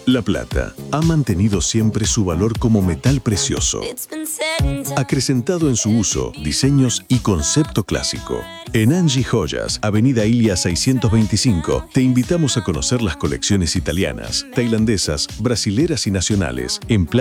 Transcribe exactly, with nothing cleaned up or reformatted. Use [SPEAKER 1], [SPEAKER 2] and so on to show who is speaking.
[SPEAKER 1] La plata ha mantenido siempre su valor como metal precioso, acrecentado en su uso, diseños y concepto clásico. En Angie Joyas, Avenida Ilia seiscientos veinticinco, te invitamos a conocer las colecciones italianas, tailandesas, brasileras y nacionales en